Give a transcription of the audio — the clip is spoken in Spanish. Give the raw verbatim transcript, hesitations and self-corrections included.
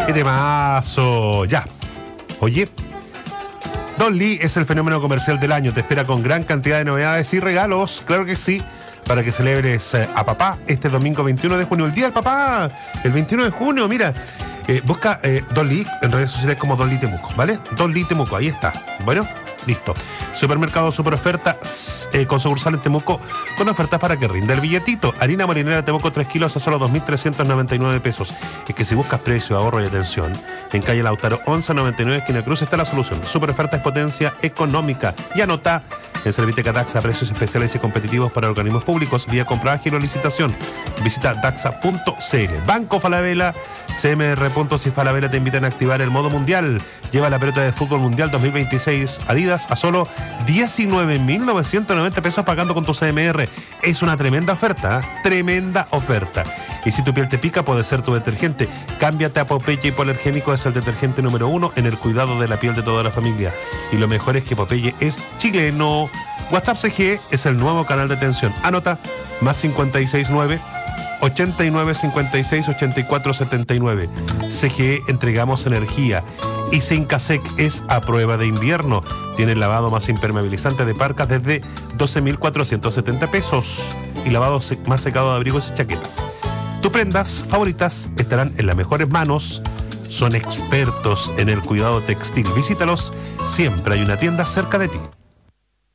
¡Qué temazo! Ya. Oye, Don Lee es el fenómeno comercial del año. Te espera con gran cantidad de novedades y regalos. Claro que sí. Para que celebres eh, a papá este domingo veintiuno de junio. El día del papá. El veintiuno de junio, mira. Eh, busca eh, Don Lee en redes sociales como Don Lee Temuco, ¿vale? Don Lee Temuco, ahí está. Bueno, listo. Supermercado Super Oferta eh, con sucursal en Temuco, con ofertas para que rinda el billetito. Harina marinera Temuco tres kilos a solo dos mil trescientos noventa y nueve pesos. Es que si buscas precio, ahorro y atención, en calle Lautaro once noventa y nueve, esquina Cruz, está la solución. Super Oferta es potencia económica. Y anota en Serviteca Daxa, precios especiales y competitivos para organismos públicos vía compraje o licitación. Visita daxa punto c l. Banco Falabella, C M R Puntos y Falabella te invitan a activar el modo mundial. Lleva la pelota de fútbol mundial dos mil veintiséis Adidas a solo diecinueve mil novecientos noventa pesos pagando con tu C M R. Es una tremenda oferta, ¿eh? Tremenda oferta. Y si tu piel te pica, puede ser tu detergente. Cámbiate a Popeye Hipoalergénico, es el detergente número uno en el cuidado de la piel de toda la familia. Y lo mejor es que Popeye es chileno. WhatsApp C G es el nuevo canal de atención. Anota, más cincuenta y seis nueve, ochenta y nueve, cincuenta y seis, ochenta y cuatro, setenta y nueve. C G E, entregamos energía. Y Sincasec es a prueba de invierno. Tiene el lavado más impermeabilizante de parcas desde doce mil cuatrocientos setenta pesos. Y lavado más secado de abrigos y chaquetas. Tus prendas favoritas estarán en las mejores manos. Son expertos en el cuidado textil. Visítalos. Siempre hay una tienda cerca de ti.